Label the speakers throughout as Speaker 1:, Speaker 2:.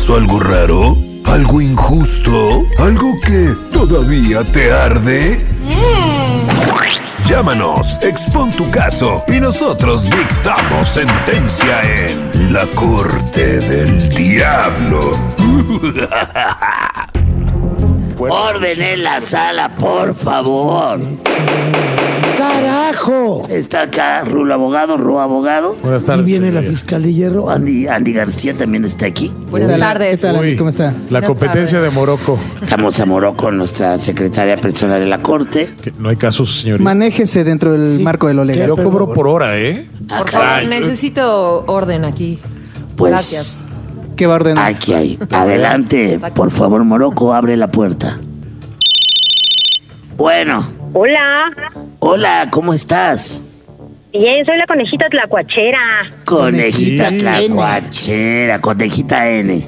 Speaker 1: pasó algo raro? ¿Algo injusto? ¿Algo que todavía te arde? Llámanos, expon tu caso y nosotros dictamos sentencia en la Corte del Diablo.
Speaker 2: Orden en la sala, por favor.
Speaker 3: ¡Carajo!
Speaker 2: Está acá Rulo Abogado,
Speaker 4: Buenas tardes.
Speaker 3: Y viene la
Speaker 4: señoría.
Speaker 3: fiscal de hierro.
Speaker 2: Andy García también está aquí.
Speaker 5: Buenas tardes.
Speaker 3: ¿Qué tal, Andy? ¿Cómo está?
Speaker 4: La
Speaker 5: Buenas
Speaker 4: competencia
Speaker 5: tardes.
Speaker 4: de Morocco.
Speaker 2: Estamos a Morocco, nuestra secretaria personal de la Corte.
Speaker 4: Que no hay casos, señorita.
Speaker 6: Manéjese dentro del marco de lo legal.
Speaker 4: Yo cobro por hora, ¿eh?
Speaker 5: Por
Speaker 2: Acá,
Speaker 5: favor, necesito orden aquí.
Speaker 2: pues,
Speaker 5: Gracias.
Speaker 6: ¿Qué va a ordenar?
Speaker 2: aquí hay. Adelante, por favor, Morocco, abre la puerta. Bueno,
Speaker 7: Hola,
Speaker 2: hola, ¿cómo estás?
Speaker 7: bien, soy la conejita tlacuachera.
Speaker 2: Conejita
Speaker 3: Conejita
Speaker 2: tlacuachera, conejita N.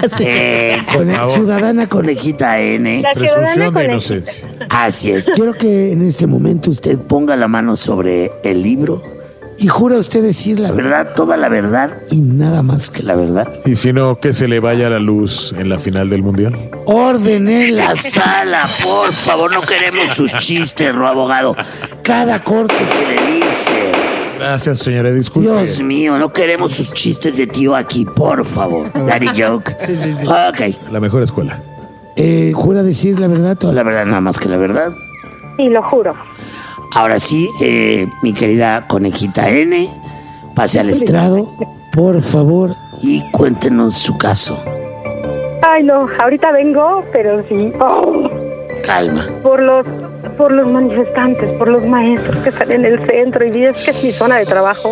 Speaker 2: Ciudadana conejita N.
Speaker 7: La ciudadana
Speaker 4: Presunción de
Speaker 7: conejita.
Speaker 4: inocencia.
Speaker 2: Así es. Quiero que en este momento usted ponga la mano sobre el libro y jura usted decir la verdad, toda la verdad y nada más que la verdad.
Speaker 4: Y si no, que se le vaya la luz en la final del mundial.
Speaker 2: Orden en la sala, por favor, no queremos sus chistes, Abogado. Cada corte se le dice.
Speaker 4: Gracias, señora. Disculpe.
Speaker 2: Dios mío, no queremos sus chistes de tío aquí, por favor. Daddy joke. Sí. Ok.
Speaker 4: La mejor escuela.
Speaker 2: ¿Jura decir la verdad, toda la verdad, nada más que la verdad?
Speaker 7: Sí, lo juro.
Speaker 2: Ahora sí, mi querida conejita N, pase al estrado, por favor, y cuéntenos su caso.
Speaker 7: Ay, no, ahorita vengo, pero sí. Oh,
Speaker 2: Calma.
Speaker 7: por los manifestantes, por los maestros que están en el centro y es que es mi zona de trabajo.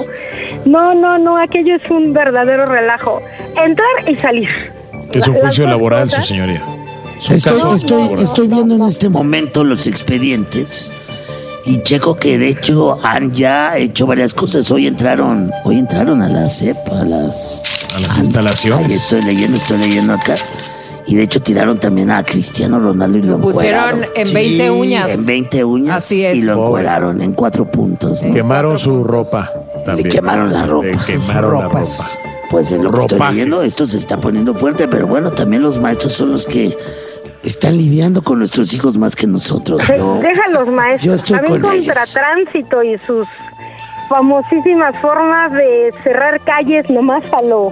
Speaker 7: No, aquello es un verdadero relajo. Entrar y salir.
Speaker 4: Es un
Speaker 7: Las
Speaker 4: juicio
Speaker 7: dos
Speaker 4: laboral, su
Speaker 7: cosas.
Speaker 4: señoría. Es un caso laboral.
Speaker 2: Estoy viendo en este momento los expedientes y checo que de hecho han ya hecho varias cosas. Hoy entraron a la CEP, a las
Speaker 4: instalaciones.
Speaker 2: Ahí estoy leyendo acá. Y de hecho tiraron también a Cristiano Ronaldo y lo
Speaker 5: Pusieron
Speaker 2: encueraron.
Speaker 5: en 20 uñas.
Speaker 2: En 20 uñas.
Speaker 5: Así es.
Speaker 2: Y lo
Speaker 4: Pobre.
Speaker 2: encueraron en 4 puntos. ¿no?
Speaker 4: Quemaron su ropa. También.
Speaker 2: quemaron la ropa.
Speaker 4: Le quemaron
Speaker 6: Ropas.
Speaker 4: la ropa.
Speaker 2: Pues es lo que estoy
Speaker 4: Ropajes.
Speaker 2: leyendo. Esto se está poniendo fuerte, pero bueno, también los maestros son los que están lidiando con nuestros hijos más que nosotros. ¿no?
Speaker 7: Deja los
Speaker 2: Yo
Speaker 7: maestros.
Speaker 2: estoy
Speaker 7: También
Speaker 2: con
Speaker 7: contra
Speaker 2: ellos.
Speaker 7: tránsito y sus famosísimas formas de cerrar calles nomás a lo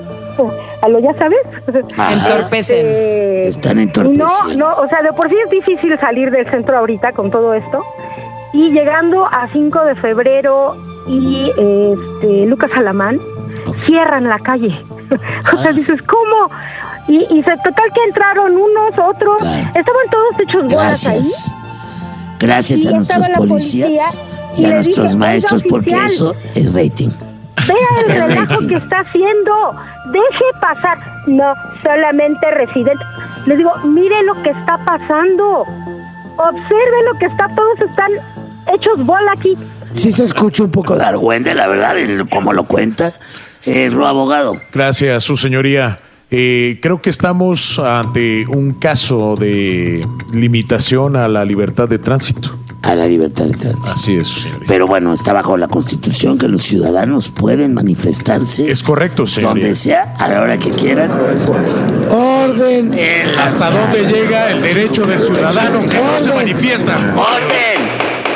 Speaker 7: ya sabes.
Speaker 2: Ajá.
Speaker 5: Entorpecen.
Speaker 2: Están
Speaker 7: No,
Speaker 2: entorpeciendo.
Speaker 7: o sea, de por sí es difícil salir del centro ahorita con todo esto. Y llegando a 5 de febrero y Lucas Alamán, cierran la calle. O sea, dices, ¿cómo? Total que entraron unos, otros,
Speaker 2: Claro.
Speaker 7: estaban todos hechos bolas ahí.
Speaker 2: Gracias
Speaker 7: Y
Speaker 2: a nuestros
Speaker 7: estaba la
Speaker 2: policías
Speaker 7: policía,
Speaker 2: y
Speaker 7: y
Speaker 2: a
Speaker 7: le
Speaker 2: nuestros
Speaker 7: dije,
Speaker 2: maestros,
Speaker 7: "Oiga,
Speaker 2: porque
Speaker 7: oficial".
Speaker 2: eso es rating.
Speaker 7: Vea el
Speaker 2: El
Speaker 7: relajo
Speaker 2: rating.
Speaker 7: que está haciendo. Deje pasar. No, solamente residente. Les digo, mire lo que está pasando. Observe lo que está, todos están hechos bola aquí.
Speaker 2: Sí se escucha un poco de argüende, la verdad, como lo cuenta. Abogado.
Speaker 4: Gracias, su señoría. Creo que estamos ante un caso de limitación a la libertad de tránsito.
Speaker 2: A la libertad de tránsito.
Speaker 4: Así es, señoría.
Speaker 2: Pero bueno, está bajo la Constitución que los ciudadanos pueden manifestarse
Speaker 4: Es correcto, señoría.
Speaker 2: donde sea, a la hora que quieran. Pues, orden en la
Speaker 4: ¿Hasta
Speaker 2: sala.
Speaker 4: dónde llega el derecho del ciudadano que no se manifiesta?
Speaker 2: ¡Orden!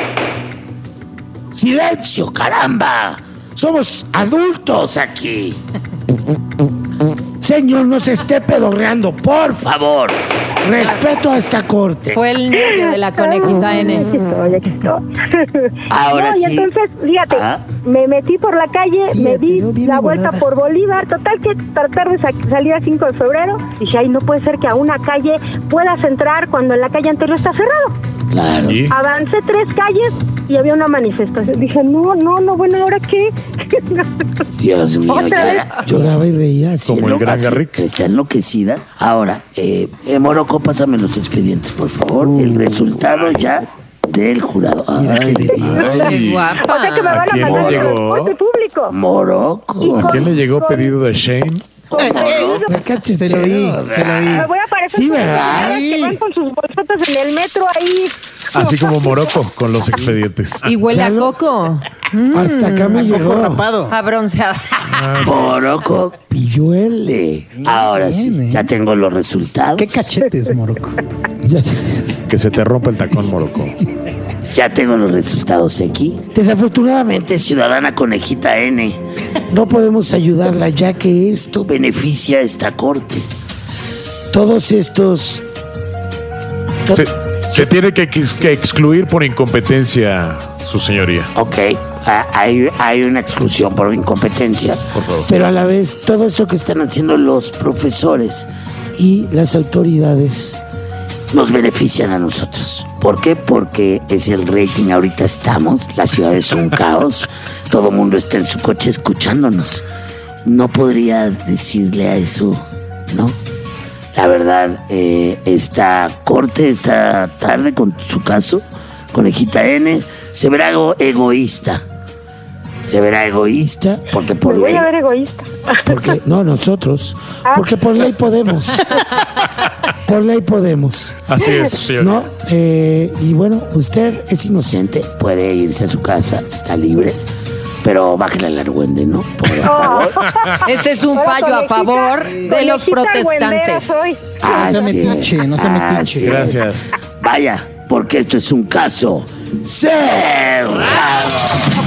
Speaker 2: ¡Silencio, caramba! Somos adultos aquí. Señor, no se esté pedorreando, por favor. Respeto a esta corte.
Speaker 5: Fue el nervio de la conejita N.
Speaker 7: Aquí estoy.
Speaker 2: Ahora
Speaker 7: No, y
Speaker 2: sí.
Speaker 7: entonces, fíjate,
Speaker 2: Ah.
Speaker 7: me metí por la calle, me
Speaker 3: Fíjate,
Speaker 7: di
Speaker 3: no, bien
Speaker 7: la vuelta
Speaker 3: volada.
Speaker 7: por Bolívar, total que tratar de salir a 5 de febrero. Dije, ay, no puede ser que a una calle puedas entrar cuando en la calle anterior está cerrado.
Speaker 2: Claro.
Speaker 4: ¿Y?
Speaker 7: Avancé 3 calles y había una manifestación. Dije, no, bueno, ¿ahora qué?
Speaker 2: Dios mío,
Speaker 7: Otra vez.
Speaker 2: lloraba y reía. Así
Speaker 4: Como el gran Garrick.
Speaker 2: Está enloquecida. Ahora, Morocco, pásame los expedientes, por favor. El resultado ya del jurado. Ay,
Speaker 5: Qué
Speaker 7: O
Speaker 5: guapa.
Speaker 7: sea que me van
Speaker 4: ¿A
Speaker 7: a
Speaker 4: quién
Speaker 7: mandar
Speaker 4: le
Speaker 7: el
Speaker 4: llegó?
Speaker 7: transporte público.
Speaker 2: Morocco.
Speaker 4: ¿A quién le llegó pedido de Shane?
Speaker 6: Se lo vi.
Speaker 7: Me voy a parecer
Speaker 2: Sí,
Speaker 7: como
Speaker 2: ¿verdad?
Speaker 7: las que van con sus bolsotas en el metro ahí.
Speaker 4: Así como Morocco con los expedientes.
Speaker 5: Y huele a coco.
Speaker 3: Hasta acá me llegó.
Speaker 6: Rapado.
Speaker 5: A broncear.
Speaker 2: Moroco Pilluele. Ahora sí, ya tengo los resultados.
Speaker 6: Qué cachetes, Moroco.
Speaker 3: Ya te-
Speaker 4: Que se te rompa el tacón, Moroco.
Speaker 2: Ya tengo los resultados aquí. Desafortunadamente, ciudadana conejita N, no podemos ayudarla ya que esto beneficia a esta corte. Todos estos...
Speaker 4: Se tiene que excluir por incompetencia, su señoría.
Speaker 2: Ok, hay una exclusión por incompetencia,
Speaker 4: Por favor.
Speaker 2: pero a la vez todo esto que están haciendo los profesores y las autoridades nos benefician a nosotros. ¿Por qué? Porque es el rating, ahorita estamos, la ciudad es un caos, todo el mundo está en su coche escuchándonos. No podría decirle a eso, ¿no? La verdad, esta corte, esta tarde con su caso, Conejita N, se verá egoísta. Se verá egoísta porque por
Speaker 7: Me voy
Speaker 2: ley...
Speaker 7: a ver egoísta.
Speaker 2: Porque, no, nosotros. Porque por ley podemos. Por ley podemos.
Speaker 4: Así es, su señoría.
Speaker 2: ¿No? Y bueno, usted es inocente, puede irse a su casa, está libre. Pero bájale al argüende, ¿no? Por favor.
Speaker 5: Este es un fallo a favor de los protestantes.
Speaker 7: Soy.
Speaker 2: Así
Speaker 6: No sea
Speaker 2: es,
Speaker 6: metiche, no sea metiche.
Speaker 2: así es.
Speaker 4: Gracias.
Speaker 2: Vaya, porque esto es un caso cerrado.